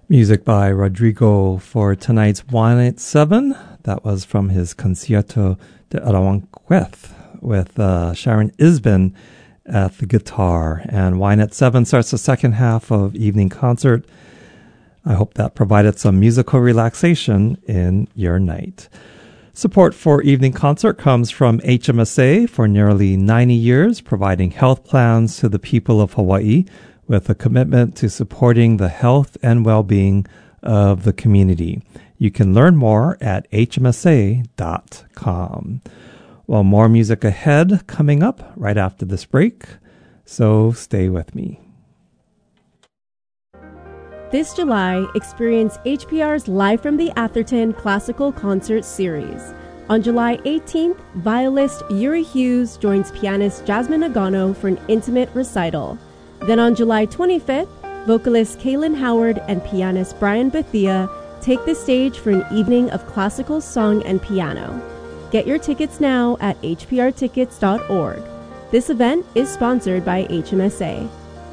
Music by Rodrigo for tonight's Wine at 7. That was from his Concierto de Aranjuez with Sharon Isbin at the guitar. And Wine at 7 starts the second half of evening concert. I hope that provided some musical relaxation in your night. Support for evening concert comes from HMSA for nearly 90 years, providing health plans to the people of Hawaii with a commitment to supporting the health and well-being of the community. You can learn more at hmsa.com. Well, more music ahead coming up right after this break, so stay with me. This July, experience HPR's Live from the Atherton Classical Concert Series. On July 18th, violist Yuri Hughes joins pianist Jasmine Nagano for an intimate recital. Then on July 25th, vocalist Kaylin Howard and pianist Brian Bethia take the stage for an evening of classical song and piano. Get your tickets now at hprtickets.org. This event is sponsored by HMSA.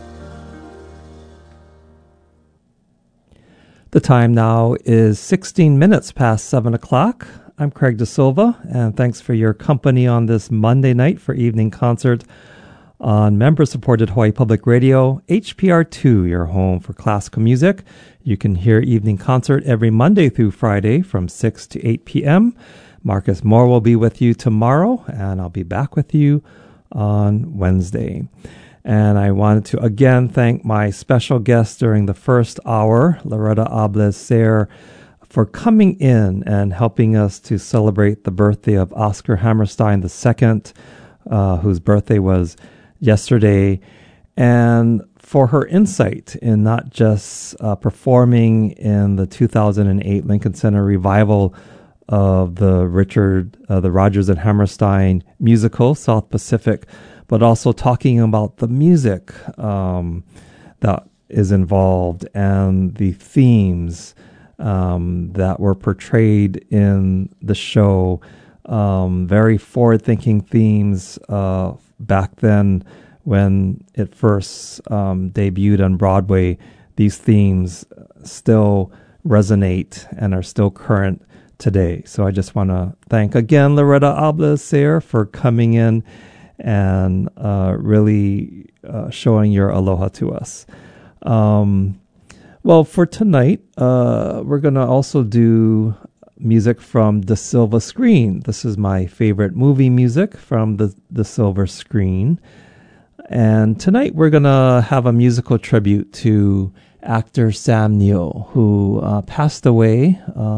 The time now is 16 minutes past 7 o'clock. I'm Craig De Silva, and thanks for your company on this Monday night for evening concert on member-supported Hawaii Public Radio, HPR2, your home for classical music. You can hear evening concert every Monday through Friday from 6 to 8 p.m. Marcus Moore will be with you tomorrow, and I'll be back with you on Wednesday. And I wanted to again thank my special guest during the first hour, Loretta Ables-Sayre, for coming in and helping us to celebrate the birthday of Oscar Hammerstein II, whose birthday was yesterday, and for her insight in not just performing in the 2008 Lincoln Center revival of the Rodgers and Hammerstein musical, South Pacific, but also talking about the music that is involved and the themes that were portrayed in the show. Very forward-thinking themes back then when it first debuted on Broadway. These themes still resonate and are still current today. So I just want to thank again Loretta Ables-Sayre for coming in and really showing your aloha to us. Well, for tonight, we're going to also do music from the Silver Screen. This is my favorite movie music from the Silver Screen. And tonight we're going to have a musical tribute to actor Sam Neill, who passed away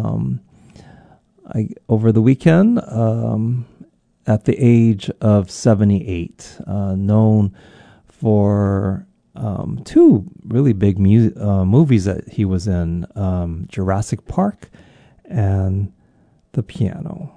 over the weekend at the age of 78. Known for two really big movies that he was in, Jurassic Park and The Piano.